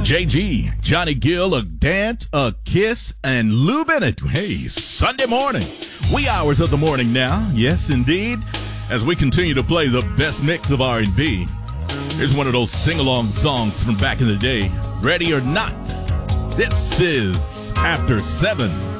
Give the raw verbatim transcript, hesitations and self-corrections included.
J G, Johnny Gill, A Dance, A Kiss, and Lou Bennett. Hey, Sunday morning. Wee hours of the morning now. Yes, indeed. As we continue to play the best mix of R and B. Here's one of those sing-along songs from back in the day. Ready or not, this is After Seven.